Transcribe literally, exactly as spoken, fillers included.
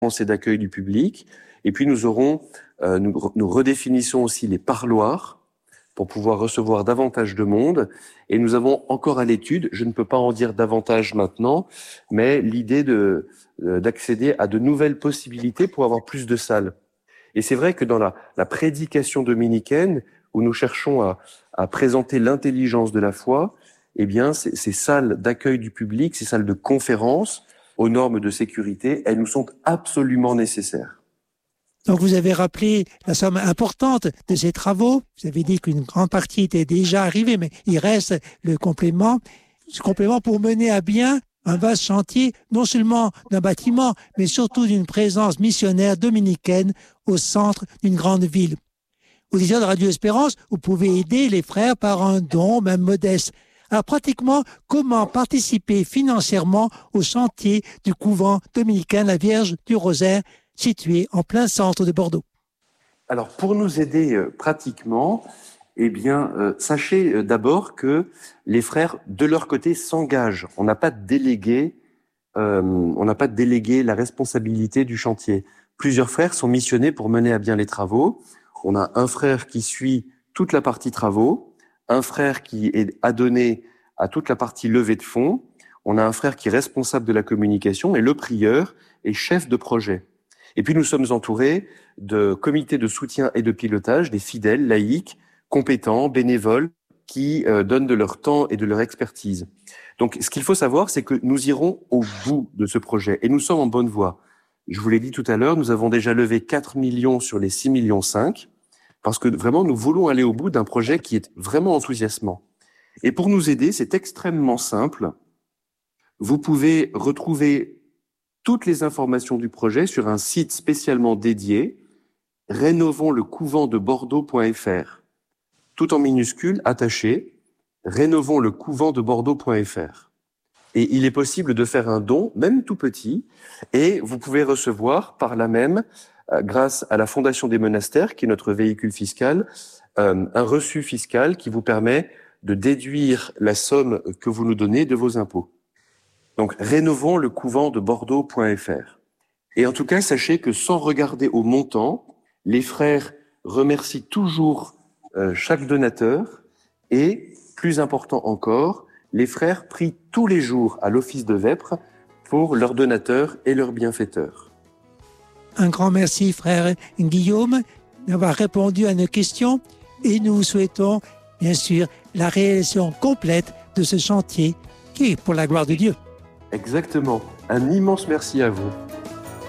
et d'accueil du public. Et puis nous aurons, euh, nous, nous redéfinissons aussi les parloirs pour pouvoir recevoir davantage de monde. Et nous avons encore à l'étude, je ne peux pas en dire davantage maintenant, mais l'idée de, d'accéder à de nouvelles possibilités pour avoir plus de salles. Et c'est vrai que dans la, la prédication dominicaine, où nous cherchons à, à présenter l'intelligence de la foi, eh bien, ces, ces salles d'accueil du public, ces salles de conférence, aux normes de sécurité, elles nous sont absolument nécessaires. Donc vous avez rappelé la somme importante de ces travaux. Vous avez dit qu'une grande partie était déjà arrivée, mais il reste le complément. Ce complément pour mener à bien un vaste chantier, non seulement d'un bâtiment, mais surtout d'une présence missionnaire dominicaine au centre d'une grande ville. Auditeurs de Radio Espérance, vous pouvez aider les frères par un don, même modeste. Alors pratiquement, comment participer financièrement au chantier du couvent dominicain La Vierge du Rosaire, situé en plein centre de Bordeaux? Alors pour nous aider euh, pratiquement, eh bien, euh, sachez euh, d'abord que les frères, de leur côté, s'engagent. On n'a pas de délégué, euh, on n'a pas de délégué la responsabilité du chantier. Plusieurs frères sont missionnés pour mener à bien les travaux. On a un frère qui suit toute la partie travaux, un frère qui est adonné à toute la partie levée de fonds, on a un frère qui est responsable de la communication et le prieur est chef de projet. Et puis nous sommes entourés de comités de soutien et de pilotage, des fidèles, laïcs, compétents, bénévoles, qui euh, donnent de leur temps et de leur expertise. Donc ce qu'il faut savoir, c'est que nous irons au bout de ce projet et nous sommes en bonne voie. Je vous l'ai dit tout à l'heure, nous avons déjà levé quatre millions sur les six millions cinq, parce que vraiment nous voulons aller au bout d'un projet qui est vraiment enthousiasmant. Et pour nous aider, c'est extrêmement simple. Vous pouvez retrouver toutes les informations du projet sur un site spécialement dédié, rénovons le couvent de Bordeaux point f r. Tout en minuscules, attaché, rénovons le couvent de Bordeaux point f r. Et il est possible de faire un don, même tout petit, et vous pouvez recevoir par là même, euh, grâce à la Fondation des monastères, qui est notre véhicule fiscal, euh, un reçu fiscal qui vous permet de déduire la somme que vous nous donnez de vos impôts. Donc, rénovons le couvent de Bordeaux point f r. Et en tout cas, sachez que sans regarder au montant, les frères remercient toujours euh, chaque donateur et, plus important encore, les frères prient tous les jours à l'office de Vêpres pour leurs donateurs et leurs bienfaiteurs. Un grand merci, frère Guillaume, d'avoir répondu à nos questions et nous vous souhaitons, bien sûr, la réalisation complète de ce chantier qui est pour la gloire de Dieu. Exactement. Un immense merci à vous.